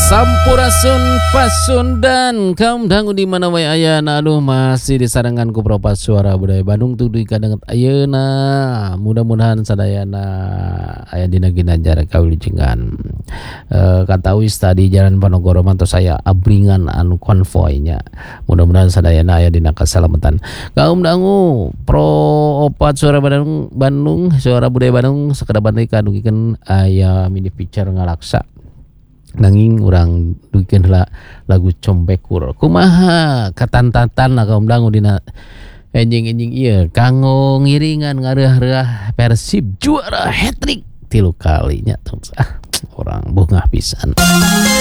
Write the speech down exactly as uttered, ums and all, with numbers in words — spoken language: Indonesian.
Sampurasun Pasundan kaum dangu di mana wae ayana, aduh masih disarangan ku Propas Suara Budaya Bandung tuh di kadanget ayeuna. Mudah-mudahan sadayana aya dina ginanjar kawilujengan. E, katawis tadi Jalan Panogoro mantos saya abringan anu konvoynya. Mudah-mudahan sadayana aya dina kasalamatan. Kaum dangu Pro Opat Suara Bandung Bandung Suara Budaya Bandung sakada bandai kadugikeun aya mini picture ngalaksa. Nanging urang duikeun heula lagu Combekur. Kumaha katantatan lah kaum dangu dina enjing-enjing ieu kanggo ngiringan ngareah-reah Persib juara hat-trick tilu kalinya. Ah, orang bungah pisan.